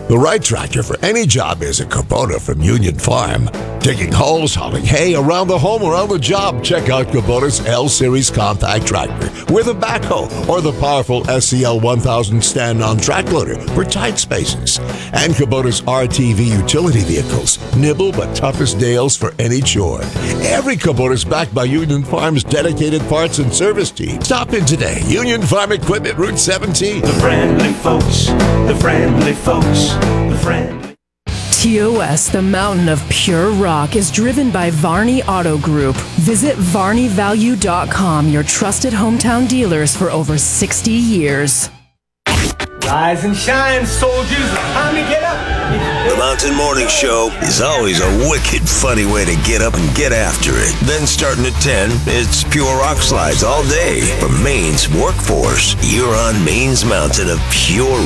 The right tractor for any job is a Kubota from Union Farm. Digging holes, hauling hay around the home or on the job, check out Kubota's L-Series compact tractor with a backhoe or the powerful SCL 1000 stand-on track loader for tight spaces. And Kubota's RTV utility vehicles, nimble but tough as nails for any chore. Every Kubota is backed by Union Farm's dedicated parts and service team. Stop in today. Union Farm Equipment, Route 17. The friendly folks, the friendly folks, the friendly. TOS, the mountain of pure rock, is driven by Varney Auto Group. Visit VarneyValue.com, your trusted hometown dealers for over 60 years. Rise and shine, soldiers. Time to get up. The Mountain Morning Show is always a wicked funny way to get up and get after it. Then starting at 10, it's pure rock slides all day from Maine's Workforce. You're on Maine's mountain of pure